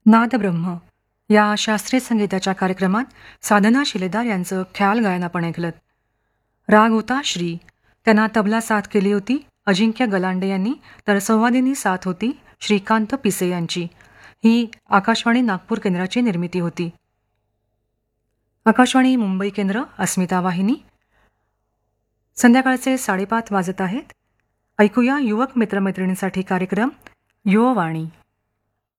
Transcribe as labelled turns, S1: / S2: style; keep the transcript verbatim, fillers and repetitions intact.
S1: नादब्रह्म या शास्त्रीय संगीताच्या कार्यक्रमात साधना शिलेदार यांचं ख्याल गायन आपण ऐकलं. राग होता श्री. त्यांना तबला साथ केली होती अजिंक्य गलांडे यांनी, तर संवादिनी साथ होती श्रीकांत पिसे यांची. ही आकाशवाणी नागपूर केंद्राची निर्मिती होती. आकाशवाणी मुंबई केंद्र, अस्मिता वाहिनी. संध्याकाळचे साडेपाच वाजत आहेत. ऐकूया युवक मित्रमैत्रिणींसाठी कार्यक्रम युववाणी.